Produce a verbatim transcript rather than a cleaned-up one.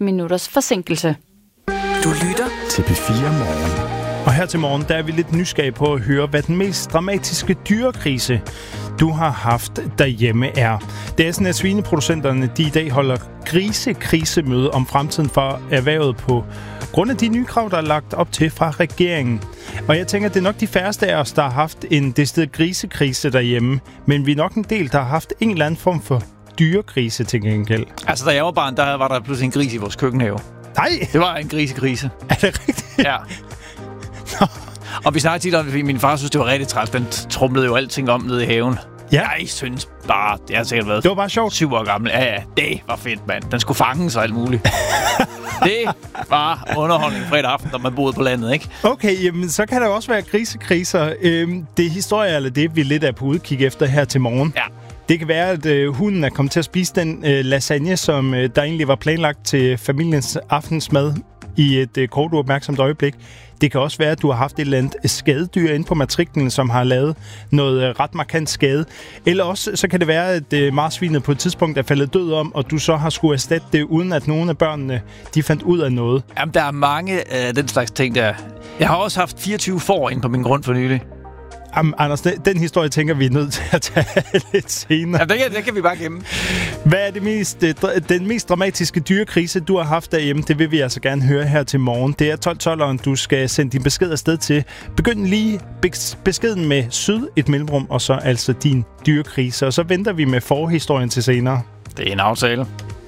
minutters forsinkelse. Du lytter til P fire Morgen. Og her til morgen, der er vi lidt nysgerrige på at høre, hvad den mest dramatiske dyrekrise, du har haft derhjemme er. Det er sådan, at svineproducenterne de i dag holder grisekrisemøde om fremtiden for erhvervet på grund af de nye krav, der er lagt op til fra regeringen. Og jeg tænker, at det er nok de færreste af os, der har haft en decideret grisekrise derhjemme. Men vi er nok en del, der har haft en eller anden form for dyrekrise til gengæld. Altså, da jeg var barn, der var der pludselig en gris i vores køkkenhave. Nej! Det var en grisekrise. Er det rigtigt? Ja. Nå. Og vi snakker tit om, at min far synes, det var rigtig træls. Den trumlede jo alting om nede i haven. Ja. Jeg synes bare, det har sikkert været det var bare sjovt. syv år gammel. Ja, ja, det var fedt, mand. Den skulle fanges og alt muligt. Det var underholdning fredag aften, når man boede på landet, ikke? Okay, jamen, så kan der også være grisekriser. Øhm, det er historie, eller det vi lidt er på udkig efter her til morgen. Ja. Det kan være, at øh, hunden er kommet til at spise den øh, lasagne, som øh, der egentlig var planlagt til familiens aftensmad i et øh, kort uopmærksomt øjeblik. Det kan også være, at du har haft et eller andet skadedyr inde på matriklen, som har lavet noget øh, ret markant skade. Eller også så kan det være, at øh, marsvinet på et tidspunkt er faldet død om, og du så har skulle erstatte det, uden at nogen af børnene de fandt ud af noget. Jamen, der er mange af øh, den slags ting der. Jeg har også haft fireogtyve får inde på min grund for nylig. Jamen, Anders, den, den historie tænker vi er nødt til at tage lidt senere. Jamen, det kan, det kan vi bare gemme. Hvad er det mest, den mest dramatiske dyrekrise, du har haft derhjemme? Det vil vi altså gerne høre her til morgen. Det er tolv tolveren, du skal sende din besked afsted til. Begynd lige beskeden med syd, et mellemrum, og så altså din dyrekrise. Og så venter vi med forhistorien til senere. Det er en aftale.